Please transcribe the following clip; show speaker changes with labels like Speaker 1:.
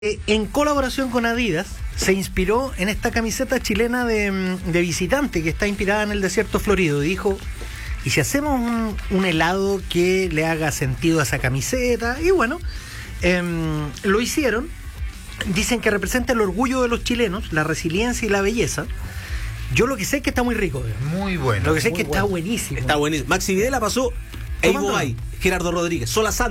Speaker 1: En colaboración con Adidas, se inspiró en esta camiseta chilena de visitante que está inspirada en el desierto florido. Dijo, ¿y si hacemos un helado que le haga sentido a esa camiseta? Y bueno, lo hicieron. Dicen que representa el orgullo de los chilenos, la resiliencia y la belleza. Yo lo que sé es que está muy rico.
Speaker 2: Muy bueno.
Speaker 1: Lo que sé es que está buenísimo.
Speaker 3: Está buenísimo. Maxi Videla pasó, Eibo Bay, Gerardo Rodríguez, Sola Santa.